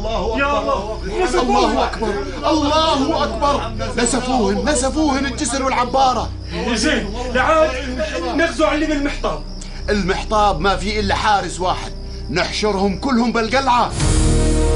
الله أكبر الله أكبر. نسفوهن الجسر والعبارة. زين لعاد نغزو على اللي بالمحطاب. المحطاب ما في إلا حارس واحد، نحشرهم كلهم بالقلعة.